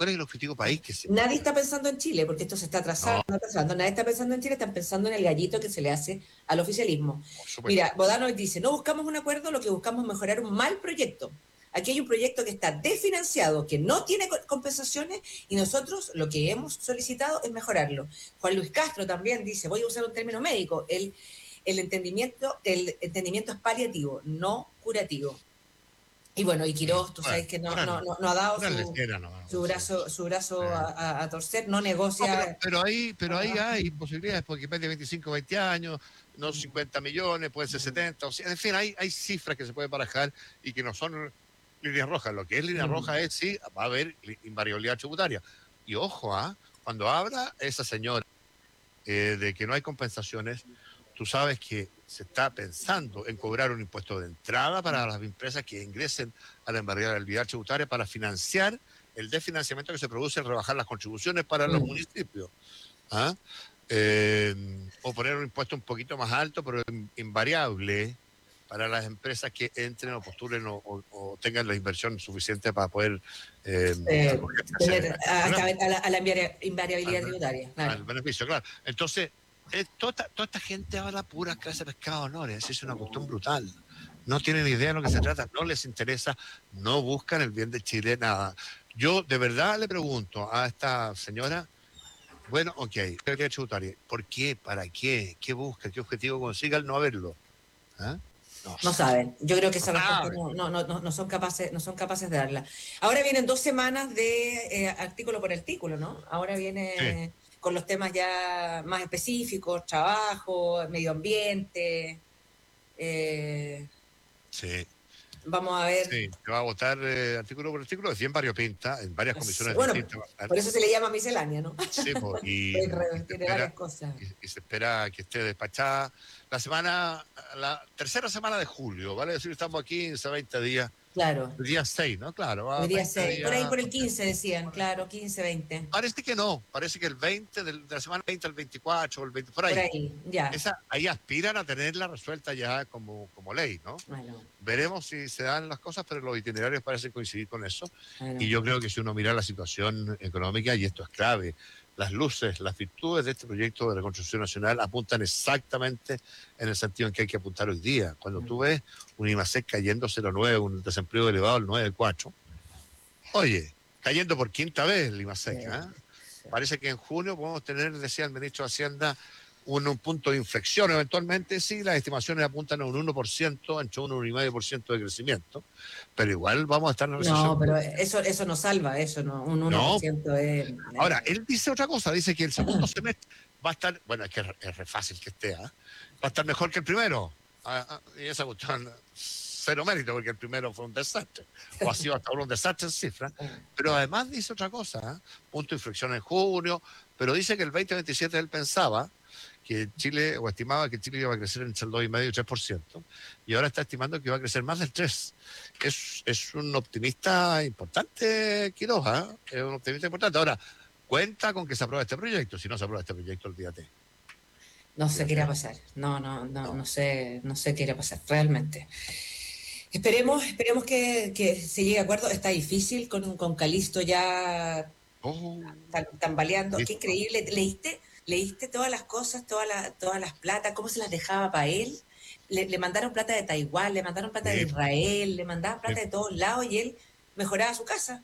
¿Cuál es el objetivo país que se Nadie plantea? está pensando en Chile, porque esto se está atrasando, No, atrasando. Nadie está pensando en Chile, están pensando en el gallito que se le hace al oficialismo. por supuesto. Mira, Bodano dice, no buscamos un acuerdo, lo que buscamos es mejorar un mal proyecto. Aquí hay un proyecto que está desfinanciado, que no tiene compensaciones, y nosotros lo que hemos solicitado es mejorarlo. Juan Luis Castro también dice, voy a usar un término médico, el entendimiento es paliativo, no curativo. Y bueno, y Quirós, tú Bueno, sabes que no ha dado una lesera no, su brazo sí. a torcer, no No, negocia. pero ahí hay posibilidades, porque en vez de 25, 20 años, no 50 millones, puede ser 70, o sea, en fin, hay cifras que se pueden barajar y que no son líneas rojas. Lo que es línea roja es, sí, va a haber invariabilidad tributaria. Y ojo, cuando habla esa señora de que no hay compensaciones, tú sabes que se está pensando en cobrar un impuesto de entrada para las empresas que ingresen a la invariabilidad tributaria para financiar el desfinanciamiento que se produce al rebajar las contribuciones para los municipios. ¿Ah? O poner un impuesto un poquito más alto, pero invariable para las empresas que entren o postulen o tengan la inversión suficiente para poder acogerse Tener a este programa, a la invariabilidad al, tributaria, al claro. beneficio, claro. Entonces, toda esta gente habla pura clase de pescado, ¿no? Es una cuestión brutal. No tienen idea de lo que se trata, no les interesa, no buscan el bien de Chile, nada. Yo de verdad le pregunto a esta señora, bueno, ok, tributaria, ¿por qué? ¿Para qué? ¿Qué busca? ¿Qué objetivo consigue al no haberlo? ¿Ah? No No sé. saben. Yo creo que No esa respuesta saben. no son capaces de darla. Ahora vienen 2 semanas de artículo por artículo, ¿no? Ahora Sí, viene con los temas ya más específicos, trabajo, medio ambiente. eh, sí. Vamos a ver. Sí, se va a votar artículo por artículo, es bien variopinta, en varias comisiones Bueno, distintas va a estar. por eso se le llama miscelánea, ¿no? Sí, Tiene varias cosas. y se espera que esté despachada la tercera semana de julio, ¿vale? Es decir, estamos a 15, 20 días, Claro. el día 6, ¿no? Claro, va Hoy a día 20 6, por ahí días. por el 15 decían, claro, 15, 20. Parece que no, parece que el 20 de la semana 20 al 24, o el 20, por Por ahí. ahí, ya. Ahí aspiran a tenerla resuelta ya como ley, ¿no? Bueno, Veremos si se dan las cosas, pero los itinerarios parecen coincidir con eso. Y bueno. yo creo que si uno mira la situación económica, y esto es clave, las luces, las virtudes de este proyecto de reconstrucción nacional apuntan exactamente en el sentido en que hay que apuntar hoy día. Cuando tú ves un IMASEC cayendo 0,9, un desempleo elevado al 9,4, oye, cayendo por quinta vez el IMASEC, ¿ah? Parece que en junio podemos tener, decía el ministro de Hacienda, un punto de inflexión. Eventualmente, sí, las estimaciones apuntan a un 1%, entre 1 y 1,5% de crecimiento, pero igual vamos a estar en una recesión. No, pero eso no salva, eso no, un No, 1% es... ahora, él dice otra cosa, dice que el segundo semestre va a estar, bueno, es que es re fácil que esté, va a estar mejor que el primero. Y esa cuestión, cero mérito, porque el primero fue un desastre, o ha sido hasta ahora un desastre en cifras, pero además dice otra cosa, punto de inflexión en junio, pero dice que el 2027 él pensaba que Chile, o estimaba que Chile iba a crecer entre el 2,5% y 3%, y ahora está estimando que va a crecer más del 3%. Es un optimista importante, Quiroga, es un optimista importante. Ahora, cuenta con que se apruebe este proyecto. Si no se aprueba este proyecto, olvídate. No sé qué irá a Olvídate. pasar. No. No sé qué irá a pasar, realmente. Esperemos que se llegue a acuerdo. Está difícil con Calisto ya Oh, tambaleando. Qué listo. increíble. ¿Leíste todas las cosas, todas las platas, cómo se las dejaba para él? Le mandaron plata de Taiwán, le mandaron plata de Sí, Israel, le mandaban sí. plata de todos lados y él mejoraba su casa.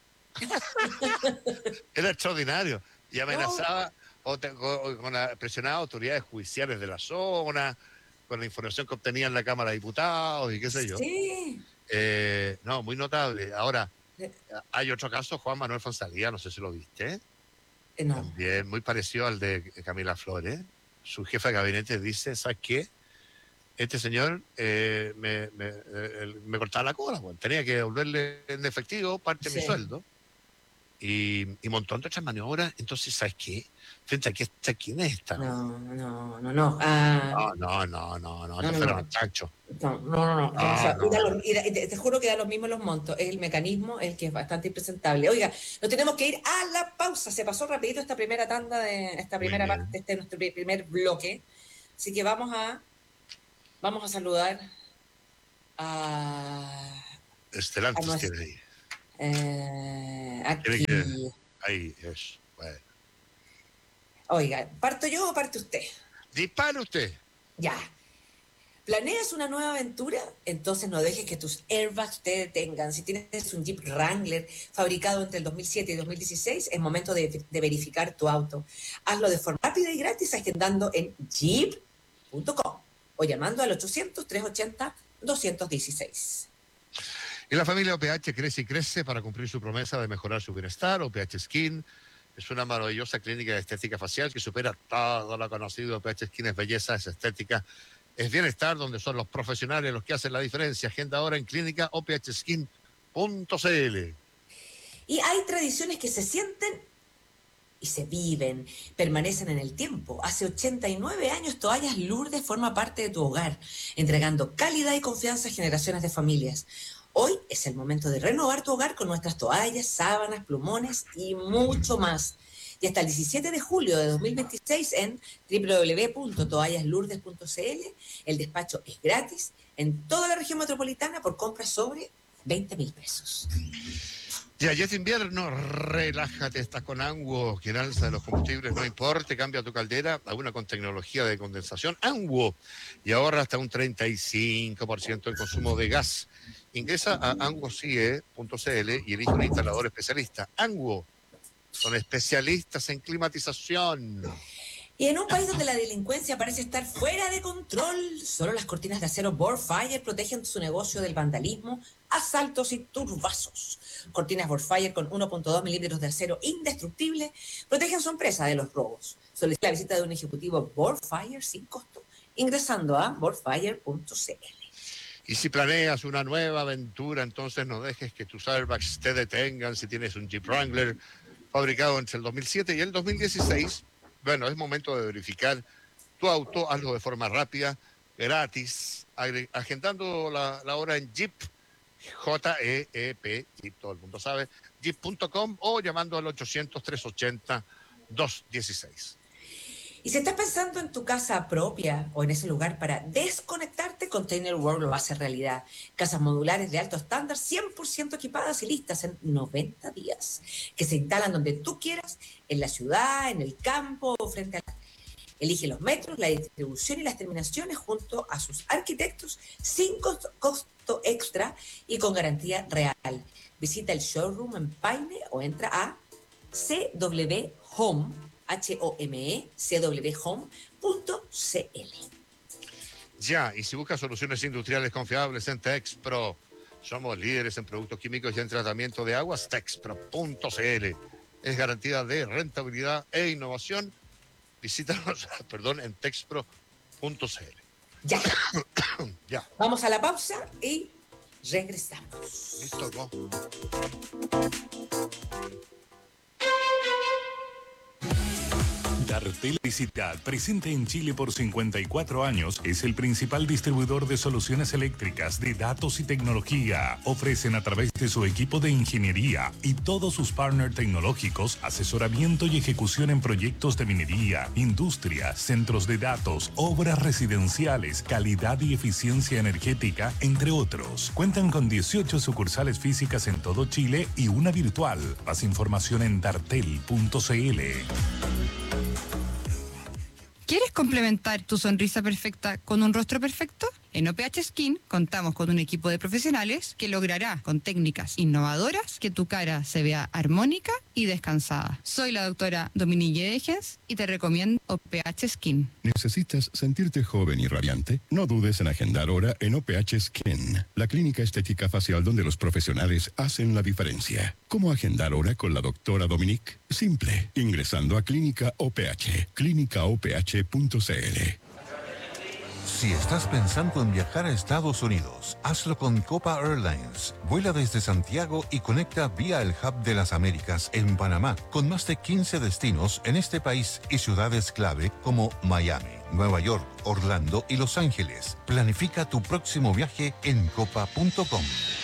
Era extraordinario. Y No, amenazaba presionaba a autoridades judiciales de la zona, con la información que obtenía en la Cámara de Diputados y qué sé yo. sí. No, muy notable. Ahora, hay otro caso, Juan Manuel Fonsalía, no sé si lo viste, No. también muy parecido al de Camila Flores. Su jefa de gabinete dice, ¿sabes qué? Este señor me cortaba la cola, pues. Tenía que devolverle en efectivo parte de mi Sí. sueldo y un montón de otras maniobras. Entonces, ¿sabes qué? Frente a quién es esta, ¿no? No. Ah, No, no, te no, fueron al no. chancho. No. O No, sea, no, no. te juro que da los mismos los montos. Es el mecanismo el que es bastante impresentable. Oiga, nos tenemos que ir a la pausa. Se pasó rapidito esta primera tanda de esta Muy primera bien. parte, este es nuestro primer bloque. Así que vamos a saludar a, a, Estelantes nuestro, tiene ahí. Tiene que... Aquí. Ahí es. Bueno. Oiga, ¿parto yo o parte usted? Dispare usted. Ya. ¿Planeas una nueva aventura? Entonces no dejes que tus airbags te detengan. Si tienes un Jeep Wrangler fabricado entre el 2007 y 2016, es momento de verificar tu auto. Hazlo de forma rápida y gratis agendando en jeep.com o llamando al 800-380-216. Y la familia OPH crece y crece para cumplir su promesa de mejorar su bienestar. OPH Skin es una maravillosa clínica de estética facial que supera todo lo conocido. OPH Skin es belleza, es estética, es bienestar, donde son los profesionales los que hacen la diferencia. Agenda ahora en clínica ophskin.cl. Y hay tradiciones que se sienten y se viven, permanecen en el tiempo. Hace 89 años Toallas Lourdes forma parte de tu hogar, entregando calidad y confianza a generaciones de familias. Hoy es el momento de renovar tu hogar con nuestras toallas, sábanas, plumones y mucho más. Y hasta el 17 de julio de 2026 en www.toallaslourdes.cl el despacho es gratis en toda la región metropolitana por compras sobre 20.000 pesos. Ya es invierno, relájate, estás con Anguo, quien alza de los combustibles, no importa, cambia tu caldera a una con tecnología de condensación Anguo y ahorra hasta un 35% en consumo de gas. Ingresa a anguocie.cl y elige un instalador especialista. Anguo, son especialistas en climatización. Y en un país donde la delincuencia parece estar fuera de control, solo las cortinas de acero Borfire protegen su negocio del vandalismo, asaltos y turbazos. Cortinas Borfire con 1.2 milímetros de acero indestructible protegen su empresa de los robos. Solicita la visita de un ejecutivo Borfire sin costo, ingresando a borfire.cl. Y si planeas una nueva aventura, entonces no dejes que tus airbags te detengan. Si tienes un Jeep Wrangler fabricado entre el 2007 y el 2016, bueno, es momento de verificar tu auto, hazlo de forma rápida, gratis, agendando la hora en Jeep, Jeep, Jeep, todo el mundo sabe, Jeep.com o llamando al 800-380-216. Y si estás pensando en tu casa propia o en ese lugar para desconectarte, Container World lo hace realidad. Casas modulares de alto estándar, 100% equipadas y listas en 90 días, que se instalan donde tú quieras, en la ciudad, en el campo o frente a la... Elige los metros, la distribución y las terminaciones junto a sus arquitectos sin costo extra y con garantía real. Visita el showroom en Paine o entra a CWHome, CWHome.cl. Ya, y si buscas soluciones industriales confiables en Texpro, somos líderes en productos químicos y en tratamiento de aguas, texpro.cl. Es garantía de rentabilidad e innovación. Visítanos, en texpro.cl. Ya. Ya. Vamos a la pausa y regresamos. Listo, ¿no? Dartel Electricidad, presente en Chile por 54 años, es el principal distribuidor de soluciones eléctricas, de datos y tecnología. Ofrecen a través de su equipo de ingeniería y todos sus partners tecnológicos asesoramiento y ejecución en proyectos de minería, industria, centros de datos, obras residenciales, calidad y eficiencia energética, entre otros. Cuentan con 18 sucursales físicas en todo Chile y una virtual. Más información en dartel.cl. ¿Quieres complementar tu sonrisa perfecta con un rostro perfecto? En OPH Skin contamos con un equipo de profesionales que logrará con técnicas innovadoras que tu cara se vea armónica y descansada. Soy la doctora Dominique Degens y te recomiendo OPH Skin. ¿Necesitas sentirte joven y radiante? No dudes en agendar hora en OPH Skin, la clínica estética facial donde los profesionales hacen la diferencia. ¿Cómo agendar hora con la doctora Dominique? Simple, ingresando a Clínica OPH, clínicaoph.cl. Si estás pensando en viajar a Estados Unidos, hazlo con Copa Airlines. Vuela desde Santiago y conecta vía el Hub de las Américas en Panamá, con más de 15 destinos en este país y ciudades clave como Miami, Nueva York, Orlando y Los Ángeles. Planifica tu próximo viaje en copa.com.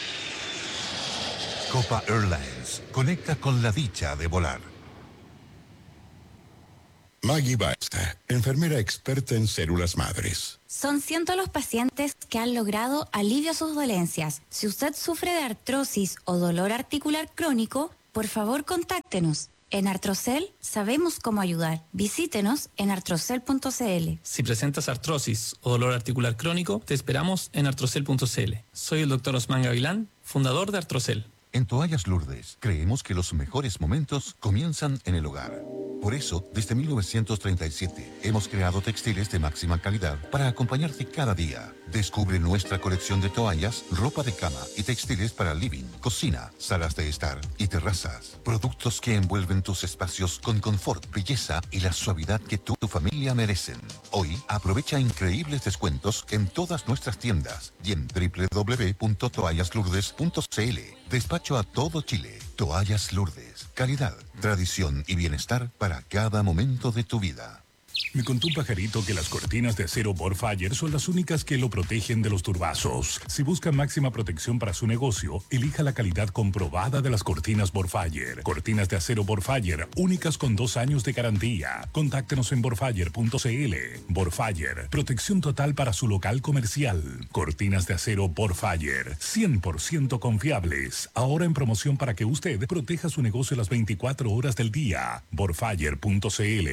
Copa Airlines. Conecta con la dicha de volar. Maggie Baeza, enfermera experta en células madres. Son cientos los pacientes que han logrado alivio a sus dolencias. Si usted sufre de artrosis o dolor articular crónico, por favor contáctenos. En Artrocel sabemos cómo ayudar. Visítenos en artrocel.cl. Si presentas artrosis o dolor articular crónico, te esperamos en artrocel.cl. Soy el Dr. Osman Gavilán, fundador de Artrocel. En Toallas Lourdes, creemos que los mejores momentos comienzan en el hogar. Por eso, desde 1937, hemos creado textiles de máxima calidad para acompañarte cada día. Descubre nuestra colección de toallas, ropa de cama y textiles para living, cocina, salas de estar y terrazas. Productos que envuelven tus espacios con confort, belleza y la suavidad que tú y tu familia merecen. Hoy, aprovecha increíbles descuentos en todas nuestras tiendas y en www.toallaslourdes.cl. Despacho a todo Chile. Toallas Lourdes. Calidad, tradición y bienestar para cada momento de tu vida. Me contó un pajarito que las cortinas de acero Borfire son las únicas que lo protegen de los turbazos. Si busca máxima protección para su negocio, elija la calidad comprobada de las cortinas Borfire. Cortinas de acero Borfire, únicas con 2 años de garantía. Contáctenos en borfire.cl. Borfire, protección total para su local comercial. Cortinas de acero Borfire, 100% confiables. Ahora en promoción para que usted proteja su negocio las 24 horas del día. Borfire.cl.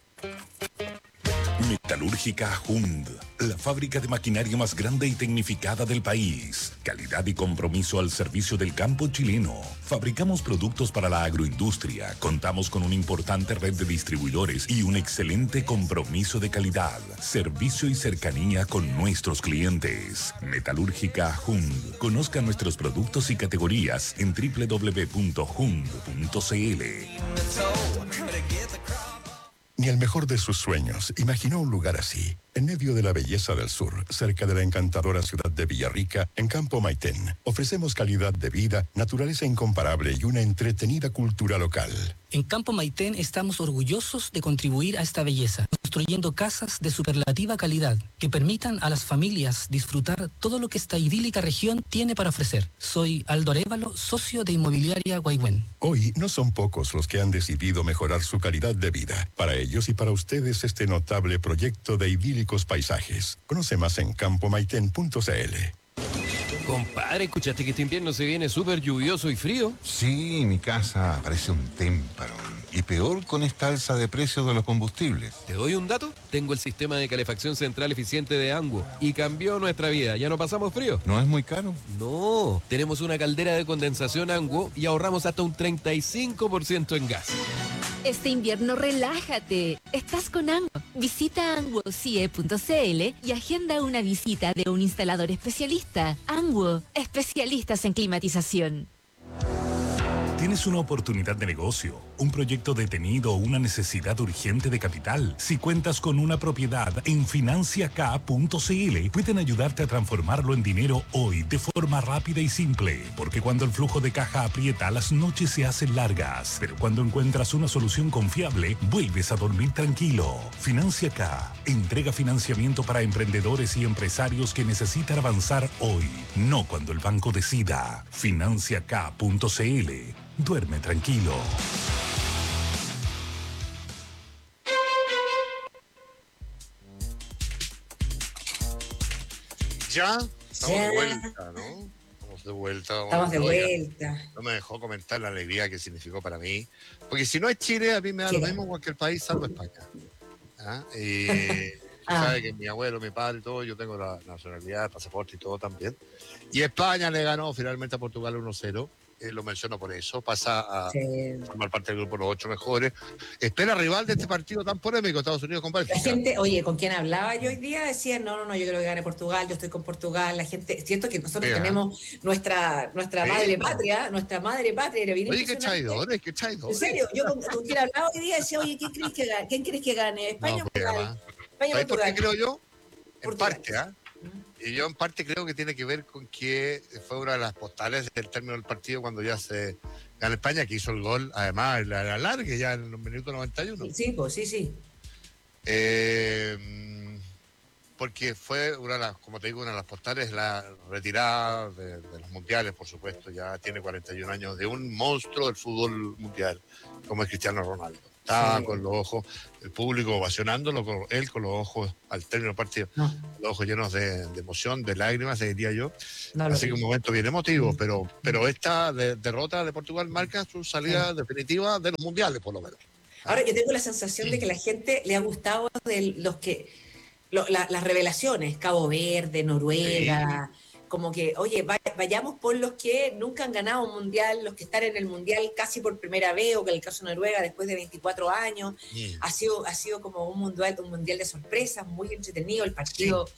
Metalúrgica Hund, la fábrica de maquinaria más grande y tecnificada del país. Calidad y compromiso al servicio del campo chileno. Fabricamos productos para la agroindustria. Contamos con una importante red de distribuidores y un excelente compromiso de calidad, servicio y cercanía con nuestros clientes. Metalúrgica Hund. Conozca nuestros productos y categorías en www.hund.cl. Ni el mejor de sus sueños imaginó un lugar así, en medio de la belleza del sur, cerca de la encantadora ciudad de Villarrica, en Campo Maitén. Ofrecemos calidad de vida, naturaleza incomparable y una entretenida cultura local. En Campo Maitén estamos orgullosos de contribuir a esta belleza, construyendo casas de superlativa calidad que permitan a las familias disfrutar todo lo que esta idílica región tiene para ofrecer. Soy Aldo Arévalo, socio de Inmobiliaria Guaigüen. Hoy no son pocos los que han decidido mejorar su calidad de vida. Para ellos y para ustedes este notable proyecto de idílicos paisajes. Conoce más en campomaiten.cl. Compadre, ¿escuchaste que este invierno se viene súper lluvioso y frío? Sí, mi casa parece un témpano. Y peor con esta alza de precios de los combustibles. ¿Te doy un dato? Tengo el sistema de calefacción central eficiente de Anguo y cambió nuestra vida. ¿Ya no pasamos frío? ¿No es muy caro? No, tenemos una caldera de condensación Anguo y ahorramos hasta un 35% en gas. Este invierno relájate. Estás con Anguo. Visita anguocie.cl y agenda una visita de un instalador especialista. Anguo, especialistas en climatización. ¿Tienes una oportunidad de negocio, un proyecto detenido o una necesidad urgente de capital? Si cuentas con una propiedad, en financiak.cl pueden ayudarte a transformarlo en dinero hoy de forma rápida y simple. Porque cuando el flujo de caja aprieta, las noches se hacen largas. Pero cuando encuentras una solución confiable, vuelves a dormir tranquilo. Financiak entrega financiamiento para emprendedores y empresarios que necesitan avanzar hoy, no cuando el banco decida. Financiak.cl. Duerme tranquilo. Ya, estamos de vuelta, ¿no? Estamos de vuelta. Estamos de vuelta. No me dejó comentar la alegría que significó para mí. Porque si no es Chile, a mí me da lo mismo en cualquier país, salvo España. ¿Ah? Y sabe que mi abuelo, mi padre y todo, yo tengo la nacionalidad, el pasaporte y todo también. Y España le ganó finalmente a Portugal 1-0. Lo menciono por eso, pasa a formar parte del grupo de los 8 mejores. Espera rival de este partido tan polémico, Estados Unidos con Bélgica. La gente, oye, ¿con quién hablaba yo hoy día? Decían, no, yo creo que gane Portugal, yo estoy con Portugal. La gente, siento que nosotros tenemos nuestra madre patria, era bien. Oye, qué traidores. En serio, yo con quien hablaba hoy día decía, oye, ¿quién crees que gane? ¿España o Portugal? ¿Sabes por qué creo yo? En Portugal. parte, ¿ah? Y yo en parte creo que tiene que ver con que fue una de las postales del término del partido cuando ya se gana España, que hizo el gol, además, la alargue ya en los minutos 91. Sí, pues sí. Porque fue una de las, como te digo, una de las postales, la retirada de los mundiales, por supuesto, ya tiene 41 años, de un monstruo del fútbol mundial, como es Cristiano Ronaldo. Estaba Sí. con los ojos, el público ovacionándolo, él con los ojos, al término del partido, No, los ojos llenos de emoción, de lágrimas, diría yo. no lo Así que vi. un momento bien emotivo, pero esta derrota de Portugal marca su salida definitiva de los mundiales, por lo menos. Ahora, yo tengo la sensación de que la gente le ha gustado de los que las revelaciones, Cabo Verde, Noruega, como que, oye, vayamos por los que nunca han ganado un mundial, los que están en el mundial casi por primera vez, o que en el caso de Noruega después de 24 años, ha sido como un mundial de sorpresas, muy entretenido el partido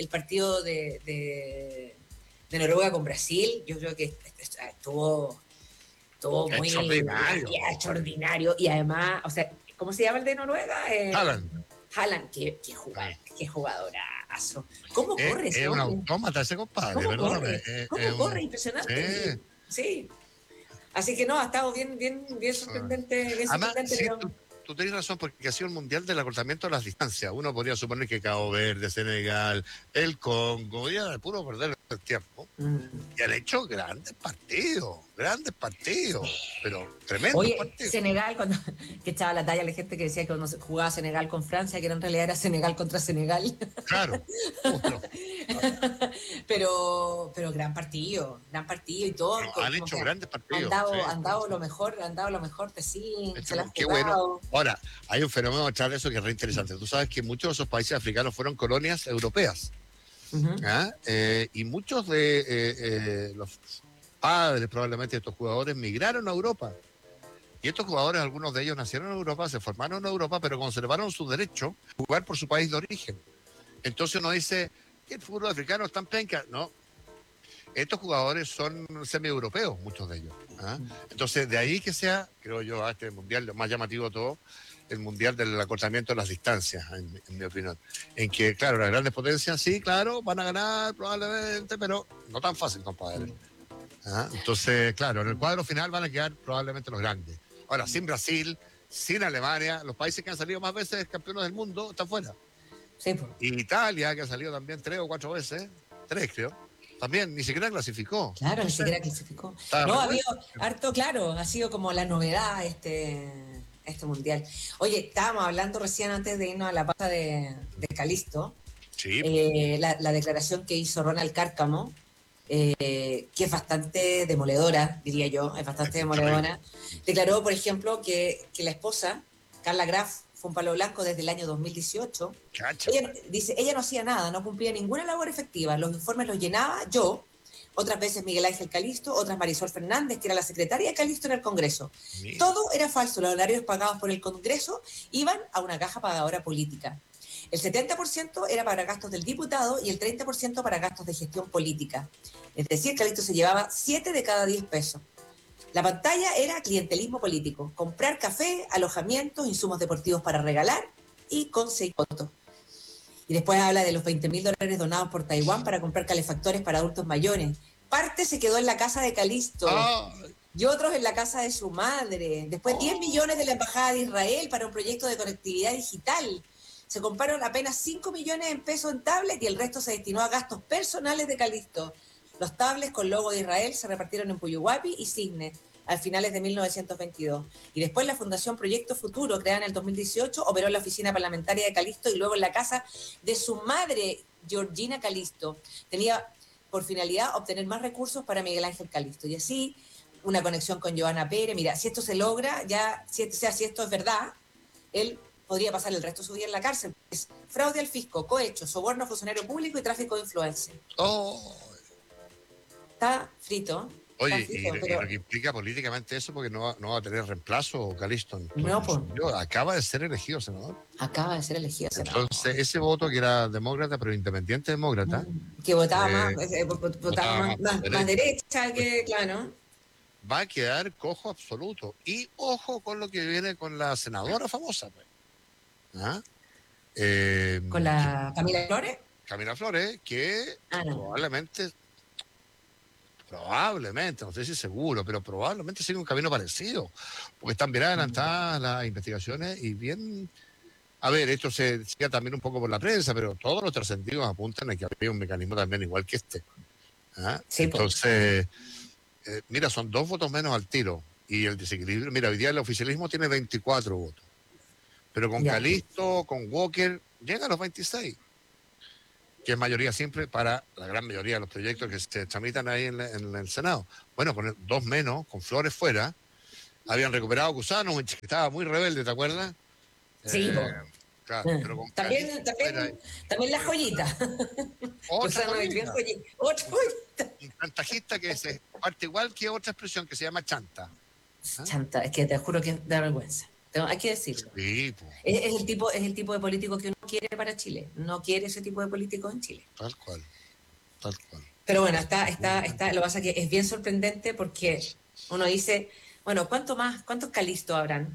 de Noruega con Brasil. Yo creo que estuvo muy extraordinario, y además, o sea, ¿cómo se llama el de Noruega? Haaland, qué jugadorazo. ¿Cómo corre ese Es un hombre? autómata ese compadre, ¿Cómo perdóname. corre? Impresionante. Sí. Así que no, ha estado bien sorprendente. Además, sí, pero... tú tienes razón, porque ha sido el mundial del acortamiento de las distancias. Uno podría suponer que Cabo Verde, Senegal, el Congo, ya puro perder el tiempo. Y han hecho grandes partidos, pero tremendos Oye, partidos. Senegal, que echaba la talla a la gente que decía que cuando jugaba Senegal con Francia, que en realidad era Senegal contra Senegal. Claro. pero gran partido y todo. No, han hecho grandes partidos. Han dado lo mejor de sí. Se la han Qué jugado. bueno. Ahora, hay un fenómeno detrás de eso que es re interesante. Tú sabes que muchos de esos países africanos fueron colonias europeas. ¿Ah? Y muchos de los padres probablemente de estos jugadores migraron a Europa. Y estos jugadores, algunos de ellos nacieron en Europa, se formaron en Europa, pero conservaron su derecho a jugar por su país de origen. Entonces uno dice que el fútbol africano es tan penca. No. Estos jugadores son semi-europeos, muchos de ellos. ¿Ah? Entonces, de ahí que sea, creo yo, a este mundial, lo más llamativo de todo, el mundial del acortamiento de las distancias, en mi opinión. En que, claro, las grandes potencias, sí, claro, van a ganar probablemente, pero no tan fácil, compadre. ¿Ah? Entonces, claro, en el cuadro final van a quedar probablemente los grandes. Ahora, sin Brasil, sin Alemania, los países que han salido más veces campeones del mundo están fuera. Sí, pues. Y Italia, que ha salido también 3 o 4 veces, 3 creo, también ni siquiera clasificó. Claro, ni siquiera clasificó. No, ha habido harto, claro, ha sido como la novedad este mundial. Oye, estábamos hablando recién antes de irnos a la pausa de Calisto. Sí. La declaración que hizo Ronald Cárcamo, que es bastante demoledora, diría yo, es bastante demoledora. Declaró, por ejemplo, que la esposa, Carla Graf, fue un palo blanco desde el año 2018. Ella no hacía nada, no cumplía ninguna labor efectiva. Los informes los llenaba yo, otras veces Miguel Ángel Calisto, otras Marisol Fernández, que era la secretaria de Calisto en el Congreso. Todo era falso. Los horarios pagados por el Congreso iban a una caja pagadora política. El 70% era para gastos del diputado y el 30% para gastos de gestión política. Es decir, Calisto se llevaba 7 de cada 10 pesos. La pantalla era clientelismo político, comprar café, alojamientos, insumos deportivos para regalar y conseguir votos. Y después habla de los $20.000 donados por Taiwán para comprar calefactores para adultos mayores. Parte se quedó en la casa de Calisto y otros en la casa de su madre. Después 10 millones de la Embajada de Israel para un proyecto de conectividad digital. Se compraron apenas 5 millones en pesos en tablet y el resto se destinó a gastos personales de Calisto. Los tablets con logo de Israel se repartieron en Puyuhuapi y Cisne a finales de 1922. Y después la Fundación Proyecto Futuro, creada en el 2018, operó en la oficina parlamentaria de Calisto y luego en la casa de su madre, Georgina Calisto. Tenía por finalidad obtener más recursos para Miguel Ángel Calisto. Y así, una conexión con Joana Pérez. Mira, si esto se logra, si esto es verdad, él podría pasar el resto de su vida en la cárcel. Es fraude al fisco, cohecho, soborno a funcionario público y tráfico de influencia. Está frito. Oye, y lo que implica políticamente eso, porque no va a tener reemplazo, Calisto. No, pues. Acaba de ser elegido senador. Acaba de ser elegido senador. Entonces, ese voto que era demócrata, pero independiente demócrata. Que votaba más derecha, que claro. Va a quedar cojo absoluto. Y ojo con lo que viene con la senadora famosa. Pues. ¿Ah? ¿Con la Camila Flores? Camila Flores, que probablemente, no sé si seguro, pero probablemente sigue un camino parecido, porque están bien adelantadas las investigaciones y bien... A ver, esto se decía también un poco por la prensa, pero todos los trascendidos apuntan a que había un mecanismo también igual que este. ¿Ah? Sí, entonces, mira, son 2 votos menos al tiro y el desequilibrio. Mira, hoy día el oficialismo tiene 24 votos, pero con Ya. Calisto, con Walker, llega a los 26, que es mayoría simple para la gran mayoría de los proyectos que se tramitan ahí en el Senado. Bueno, con 2 menos, con Flores fuera, habían recuperado a Cusano, que estaba muy rebelde, ¿te acuerdas? Sí, po. Claro, pero con También, Calisto fuera, también la joyita. otra Cusano es bien joyita. Otra joyita. un chantajista que se parte igual que otra expresión que se llama chanta. Chanta, es que te juro que da vergüenza. Hay que decirlo. Sí, po, Es el tipo de político que uno quiere para Chile. No quiere ese tipo de políticos en Chile. tal cual, tal cual. Pero bueno, lo que pasa es que es bien sorprendente porque uno dice, bueno, ¿cuántos Calistos habrán?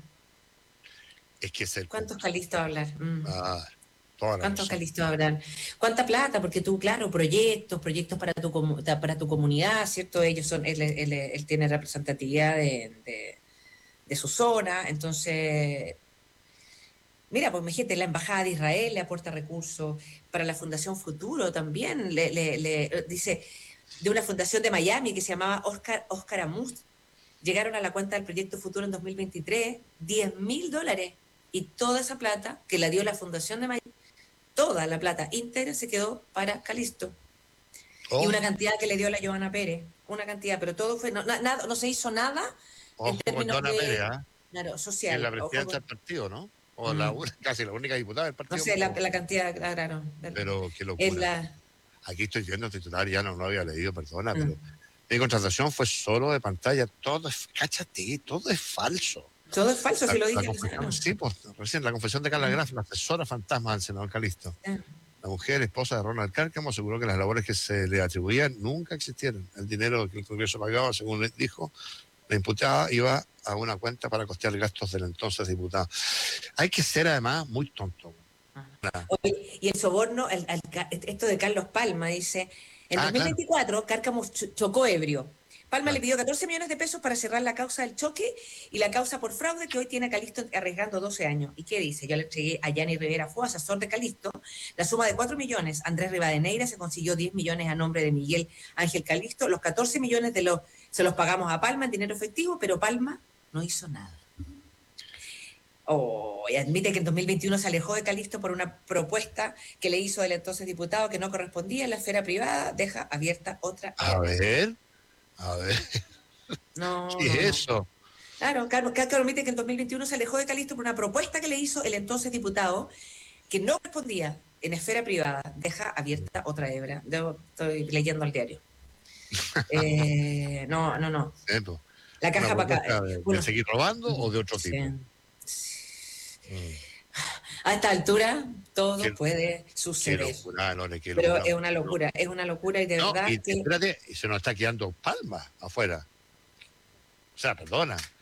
Es que es el... ¿Cuántos Calistos habrán? toda la ¿Cuántos razón. Calistos habrán? ¿Cuánta plata? Porque tú, claro, proyectos para tu comunidad, ¿cierto? Él tiene representatividad de su zona, entonces, mira, pues imagínate, la Embajada de Israel le aporta recursos, para la Fundación Futuro también, dice, de una fundación de Miami que se llamaba Oscar Amust, llegaron a la cuenta del Proyecto Futuro en 2023, $10.000, y toda esa plata que la dio la Fundación de Miami, toda la plata íntegra se quedó para Calisto. Y una cantidad que le dio la Joana Pérez, una cantidad, pero todo fue, no se hizo nada en Ojo con términos Joana de, Pérez, claro, que social. es la Ojo presidenta con- del partido, ¿no? O Mm. casi la única diputada del partido. no sé, la cantidad, claro. Pero qué Es locura. la, Aquí estoy viendo el titular, ya no lo había leído, perdona, Mm. pero mi contratación fue solo de pantalla. Todo es, cáchate, todo es falso. todo es falso, si lo dije. Confesión, sí, pues, recién la confesión de Carla Graf, la asesora fantasma del senador Calisto. La mujer, esposa de Ronald Cárcamo, aseguró que las labores que se le atribuían nunca existieron. El dinero que el Congreso pagaba, según él dijo, la imputada iba a una cuenta para costear gastos del entonces diputado. Hay que ser además muy tonto. Oye, y el soborno, esto de Carlos Palma, dice, en 2024 Cárcamo chocó ebrio. Palma le pidió 14 millones de pesos para cerrar la causa del choque y la causa por fraude que hoy tiene a Calisto arriesgando 12 años. ¿Y qué dice? Yo le entregué a Yanni Rivera, fue asesor de Calisto, la suma de 4 millones. Andrés Rivadeneira se consiguió 10 millones a nombre de Miguel Ángel Calisto. Los 14 millones se los pagamos a Palma en dinero efectivo, pero Palma no hizo nada. Y admite que en 2021 se alejó de Calisto por una propuesta que le hizo el entonces diputado que no correspondía en la esfera privada, deja abierta otra. A ver. No, ¿Qué es eso? Claro, admite que en 2021 se alejó de Calisto por una propuesta que le hizo el entonces diputado que no correspondía en esfera privada, deja abierta otra hebra. Yo estoy leyendo el diario. No. Esto. La caja ¿Una para acá. propuesta de seguir robando o de otro tipo? A esta altura todo Qué- puede Qué suceder. locura, Lore, qué Pero locura. es una locura y de No, verdad y que... espérate, y se nos está quedando Palma afuera. O sea, perdona.